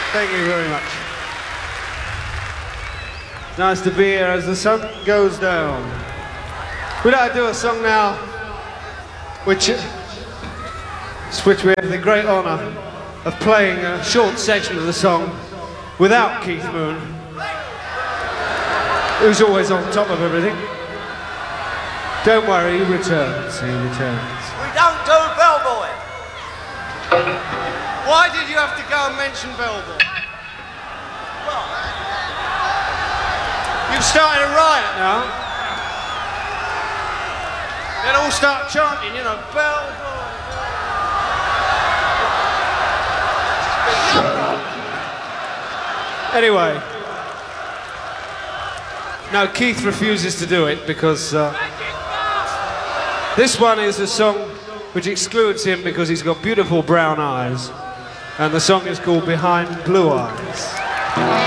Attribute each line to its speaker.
Speaker 1: Thank you very much. Nice to be here as the sun goes down. We'd like to do a song now which we have the great honour of playing a short section of the song without Keith Moon, who's always on top of everything. Don't worry, he returns, he returns.
Speaker 2: We don't do Bellboy.
Speaker 1: Why did you have to go and mention Bellboy? You've started a riot now. They'll all start chanting, you know, Bellboy. Anyway. No, Keith refuses to do it because this one is a song which excludes him because he's got beautiful brown eyes. And the song is called Behind Blue Eyes.